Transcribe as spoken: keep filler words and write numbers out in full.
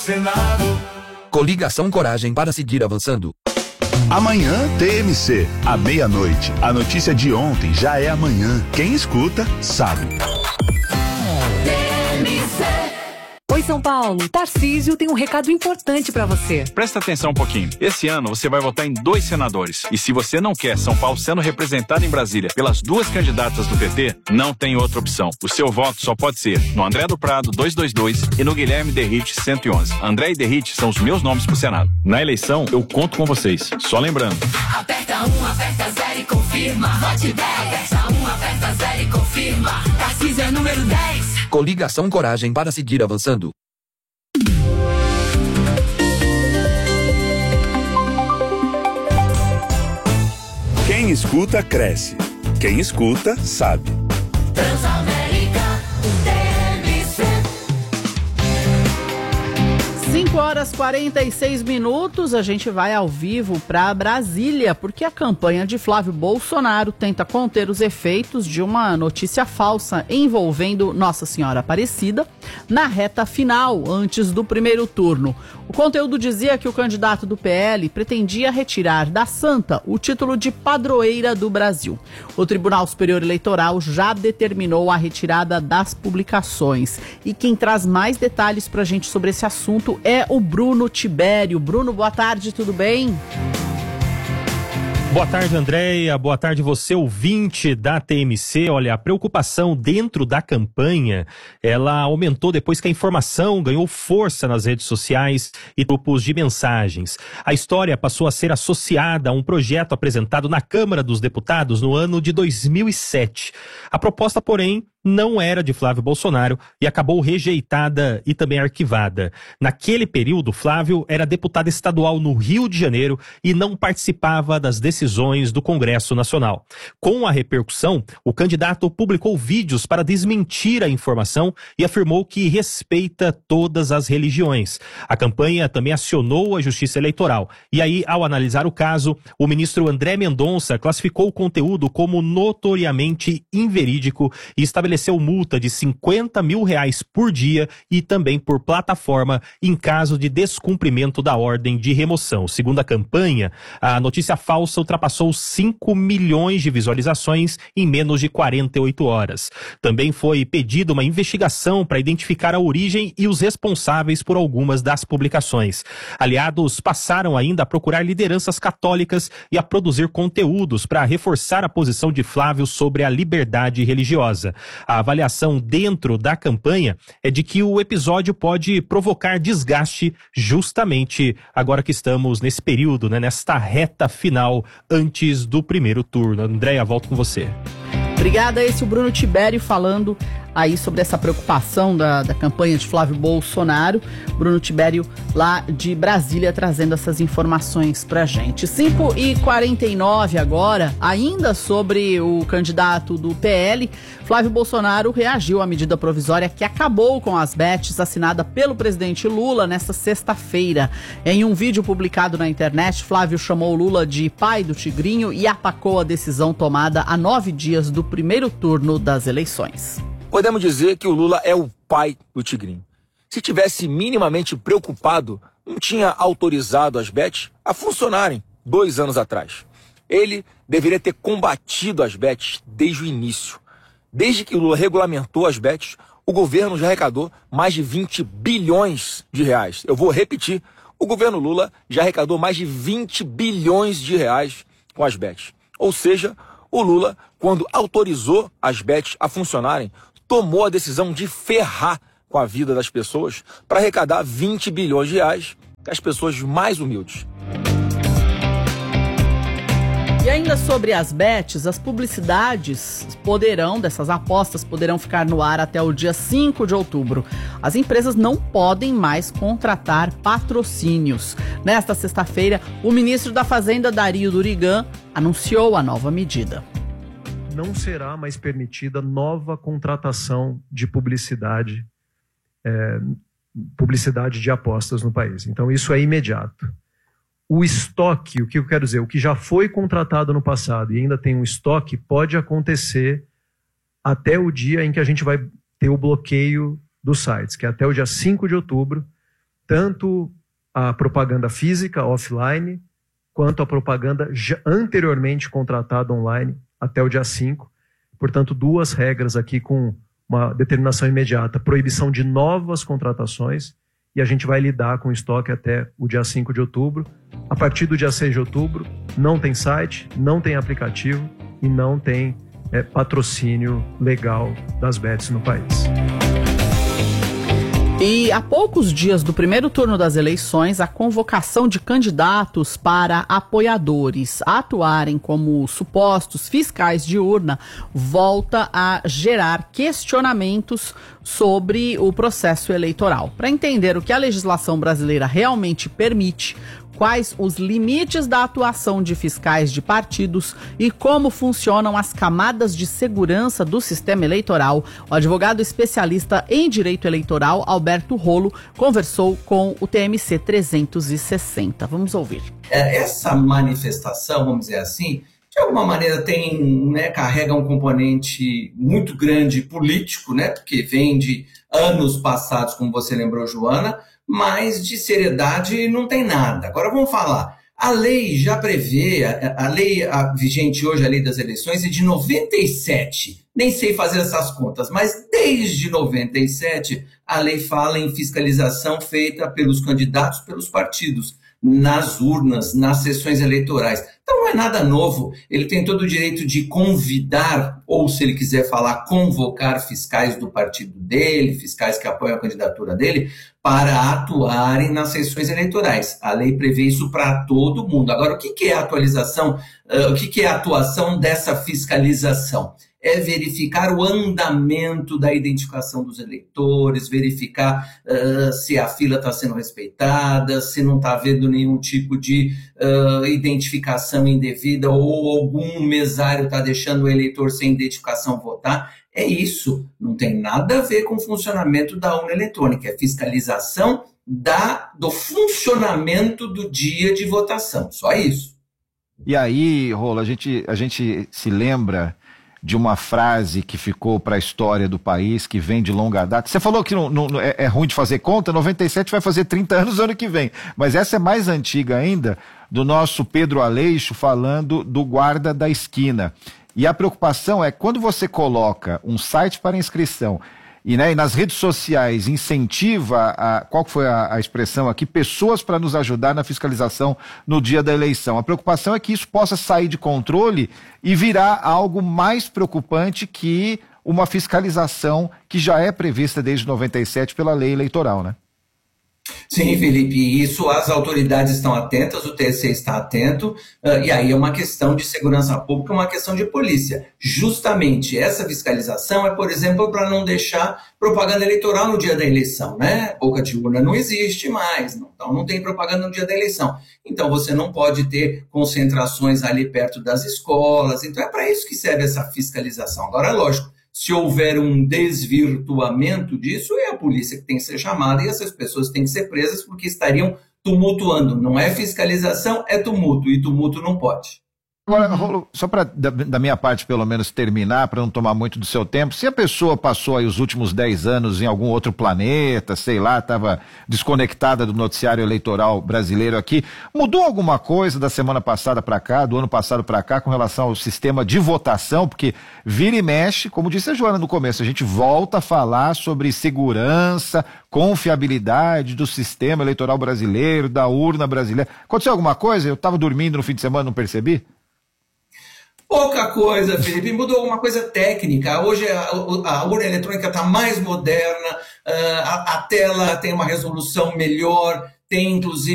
Senado. Coligação Coragem para seguir avançando. Amanhã, T M C, à meia-noite. A notícia de ontem já é amanhã. Quem escuta, sabe. Oi, São Paulo. Tarcísio tem um recado importante pra você. Presta atenção um pouquinho. Esse ano você vai votar em dois senadores. E se você não quer São Paulo sendo representado em Brasília pelas duas candidatas do P T, não tem outra opção. O seu voto só pode ser no André do Prado duzentos e vinte e dois e no Guilherme Derrite cento e onze. André e Derrite são os meus nomes pro Senado. Na eleição, eu conto com vocês. Só lembrando. Aperta um, aperta zero e confirma. Vote dez. Aperta um, aperta zero e confirma. Tarcísio é número dez. Coligação Coragem para seguir avançando. Quem escuta, cresce. Quem escuta, sabe. Transamérica, T M C. cinco horas e quarenta e seis minutos, a gente vai ao vivo para Brasília, porque a campanha de Flávio Bolsonaro tenta conter os efeitos de uma notícia falsa envolvendo Nossa Senhora Aparecida na reta final, antes do primeiro turno. O conteúdo dizia que o candidato do P L pretendia retirar da Santa o título de padroeira do Brasil. O Tribunal Superior Eleitoral já determinou a retirada das publicações. E quem traz mais detalhes para a gente sobre esse assunto é o Bruno Tibério. Bruno, boa tarde, tudo bem? Boa tarde, Andréia. Boa tarde, você ouvinte da T M C. Olha, a preocupação dentro da campanha, ela aumentou depois que a informação ganhou força nas redes sociais e grupos de mensagens. A história passou a ser associada a um projeto apresentado na Câmara dos Deputados no ano de dois mil e sete. A proposta, porém, não era de Flávio Bolsonaro e acabou rejeitada e também arquivada. Naquele período, Flávio era deputado estadual no Rio de Janeiro e não participava das decisões do Congresso Nacional. Com a repercussão, o candidato publicou vídeos para desmentir a informação e afirmou que respeita todas as religiões. A campanha também acionou a Justiça Eleitoral. E aí, ao analisar o caso, o ministro André Mendonça classificou o conteúdo como notoriamente inverídico e estabeleceu estabeleceu multa de cinquenta mil reais por dia e também por plataforma em caso de descumprimento da ordem de remoção. Segundo a campanha, a notícia falsa ultrapassou cinco milhões de visualizações em menos de quarenta e oito horas. Também foi pedida uma investigação para identificar a origem e os responsáveis por algumas das publicações. Aliados passaram ainda a procurar lideranças católicas e a produzir conteúdos para reforçar a posição de Flávio sobre a liberdade religiosa. A avaliação dentro da campanha é de que o episódio pode provocar desgaste justamente agora que estamos nesse período, né, nesta reta final antes do primeiro turno. Andréia, volto com você. Obrigada, esse é o Bruno Tibério falando aí sobre essa preocupação da, da campanha de Flávio Bolsonaro. Bruno Tibério lá de Brasília trazendo essas informações pra gente. cinco e quarenta e nove agora, ainda sobre o candidato do P L, Flávio Bolsonaro reagiu à medida provisória que acabou com as bets assinada pelo presidente Lula nesta sexta-feira. Em um vídeo publicado na internet, Flávio chamou Lula de pai do Tigrinho e atacou a decisão tomada há nove dias do primeiro turno das eleições. Podemos dizer que o Lula é o pai do Tigrinho. Se tivesse minimamente preocupado, não tinha autorizado as bets a funcionarem dois anos atrás. Ele deveria ter combatido as bets desde o início. Desde que o Lula regulamentou as bets, o governo já arrecadou mais de vinte bilhões de reais. Eu vou repetir, o governo Lula já arrecadou mais de vinte bilhões de reais com as bets. Ou seja, o Lula, quando autorizou as bets a funcionarem, tomou a decisão de ferrar com a vida das pessoas para arrecadar vinte bilhões de reais com as pessoas mais humildes. E ainda sobre as bets, as publicidades poderão, dessas apostas, poderão ficar no ar até o dia cinco de outubro. As empresas não podem mais contratar patrocínios. Nesta sexta-feira, o ministro da Fazenda, Dario Durigan, anunciou a nova medida. Não será mais permitida nova contratação de publicidade, é, publicidade de apostas no país. Então, isso é imediato. O estoque, o que eu quero dizer, o que já foi contratado no passado e ainda tem um estoque, pode acontecer até o dia em que a gente vai ter o bloqueio dos sites, que é até o dia cinco de outubro, tanto a propaganda física, offline, quanto a propaganda já anteriormente contratada online até o dia cinco. Portanto, duas regras aqui com uma determinação imediata, proibição de novas contratações, e a gente vai lidar com o estoque até o dia cinco de outubro. A partir do dia seis de outubro, não tem site, não tem aplicativo e não tem é, patrocínio legal das bets no país. E há poucos dias do primeiro turno das eleições, a convocação de candidatos para apoiadores atuarem como supostos fiscais de urna volta a gerar questionamentos sobre o processo eleitoral. Para entender o que a legislação brasileira realmente permite, quais os limites da atuação de fiscais de partidos e como funcionam as camadas de segurança do sistema eleitoral, o advogado especialista em direito eleitoral, Alberto Rolo, conversou com o T M C trezentos e sessenta. Vamos ouvir. Essa manifestação, vamos dizer assim, de alguma maneira tem, né, carrega um componente muito grande político, né, porque vem de anos passados, como você lembrou, Joana, mas de seriedade não tem nada. Agora vamos falar. A lei já prevê, a, a lei a, vigente hoje, a lei das eleições, é de noventa e sete. Nem sei fazer essas contas, mas desde noventa e sete a lei fala em fiscalização feita pelos candidatos, pelos partidos, nas urnas, nas sessões eleitorais. Então não é nada novo. Ele tem todo o direito de convidar, ou se ele quiser falar, convocar fiscais do partido dele, fiscais que apoiam a candidatura dele, para atuarem nas sessões eleitorais. A lei prevê isso para todo mundo. Agora, o que é a atualização, uh, o que é a atuação dessa fiscalização? É verificar o andamento da identificação dos eleitores, verificar uh, se a fila está sendo respeitada, se não está havendo nenhum tipo de uh, identificação indevida ou algum mesário está deixando o eleitor sem identificação votar. É isso, não tem nada a ver com o funcionamento da urna eletrônica, é fiscalização da, do funcionamento do dia de votação, só isso. E aí, Rolo, a gente, a gente se lembra de uma frase que ficou para a história do país, que vem de longa data. Você falou que não, não, é, é ruim de fazer conta, noventa e sete vai fazer trinta anos no ano que vem, mas essa é mais antiga ainda, do nosso Pedro Aleixo falando do guarda da esquina. E a preocupação é quando você coloca um site para inscrição e, né, e nas redes sociais incentiva, a, qual foi a, a expressão aqui, pessoas para nos ajudar na fiscalização no dia da eleição. A preocupação é que isso possa sair de controle e virar algo mais preocupante que uma fiscalização que já é prevista desde noventa e sete pela lei eleitoral, né? Sim, Felipe, isso as autoridades estão atentas, o T S E está atento, uh, e aí é uma questão de segurança pública, uma questão de polícia. Justamente essa fiscalização é, por exemplo, para não deixar propaganda eleitoral no dia da eleição, né? Boca de urna não existe mais, não, então não tem propaganda no dia da eleição. Então você não pode ter concentrações ali perto das escolas, então é para isso que serve essa fiscalização. Agora, lógico, se houver um desvirtuamento disso, é a polícia que tem que ser chamada e essas pessoas têm que ser presas porque estariam tumultuando. Não é fiscalização, é tumulto, e tumulto não pode. Agora, Rolo, só para da, da minha parte pelo menos terminar, para não tomar muito do seu tempo, se a pessoa passou aí os últimos dez anos em algum outro planeta, sei lá, estava desconectada do noticiário eleitoral brasileiro aqui, mudou alguma coisa da semana passada para cá, do ano passado para cá, com relação ao sistema de votação? Porque vira e mexe, como disse a Joana no começo, a gente volta a falar sobre segurança, confiabilidade do sistema eleitoral brasileiro, da urna brasileira. Aconteceu alguma coisa? Eu estava dormindo no fim de semana, não percebi? Pouca coisa, Felipe, mudou alguma coisa técnica. Hoje a, a urna eletrônica está mais moderna, a, a tela tem uma resolução melhor, tem inclusive